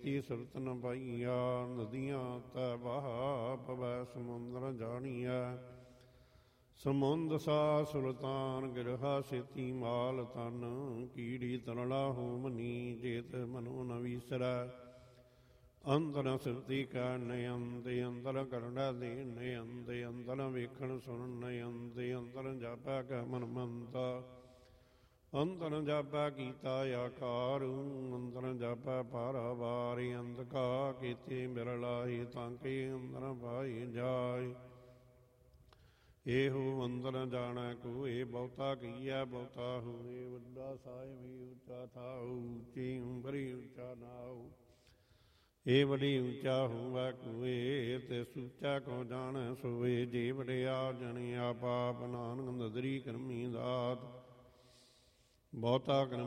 ਕੀਤੀ ਸੁਰਤ ਨ ਪਾਈਆ। ਨਦੀਆਂ ਤੈ ਬਹਾ ਪਵੈ ਸਮੁੰਦਰ ਜਾਣੀਐ। ਸਮੁੰਦ ਸਾ ਸੁਲਤਾਨ ਗਿਰਹਾ ਸੇਤੀ ਮਾਲ ਤਨ। ਕੀੜੀ ਤਰਲਾ ਹੋਮਨੀ ਜੇਤ ਮਨੋ ਨ ਵੀਸਰੈ। ਅੰਦਰ ਸਿਰਤੀ ਕਰਨ ਅੰਦੇ ਅੰਦਰ ਕਰੜਾ ਦੇਣ ਅੰਦੇ ਅੰਦਰ ਵੇਖਣ ਸੁਣਨ ਅੰਦੇ ਅੰਦਰ ਜਾਪੈ ਕੈ ਮਨ ਮੰਤਾ। ਅੰਦਰ ਜਾਪੈ ਕੀਤਾ ਆਕਾਰ। ਅੰਦਰ ਜਾਪੈ ਪਾਰਾਵਾਰ। ਅੰਧਕਾ ਕੀਤੇ ਬਿਰਲਾਹੀ ਤਾਂ ਕੇ ਅੰਦਰ ਪਾਈ ਜਾਏ। ਇਹੋ ਅੰਦਰ ਜਾਣੈ ਕੋਏ ਬਹੁਤਾ ਕੀਆ ਬਹੁਤਾ ਹੋਏ। ਵੱਡਾ ਸਾਹਿਬ ਉੱਚਾ ਥਾਉ ਉੱਚੀ ਉਮਰੀ ਉੱਚਾ ਨਾਉ। ਇਹ ਬੜੀ ਉੱਚਾ ਹੋਵੈ ਕੋਏ ਤਿਸ ਉੱਚਾ ਕੋ ਜਾਣੈ ਸੋਏ। ਜੇ ਵਡਿਆ ਜਣਿਆ ਪਾਪ ਨਾਨਕ ਨਦਰੀ ਕਰਮੀ ਦਾਤ। ਬਹੁਤਾ ਕਰਮ